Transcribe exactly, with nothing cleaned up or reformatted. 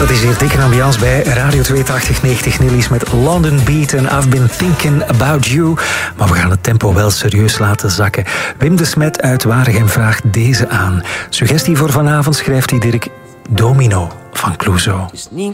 Dat is hier dikke ambiance bij Radio tweehonderdtachtig negentig Nillies met London Beat en I've Been Thinking About You. Maar we gaan het tempo wel serieus laten zakken. Wim de Smet uit Waregem vraagt deze aan. Suggestie voor vanavond schrijft hij Dirk Domino van Clouseau.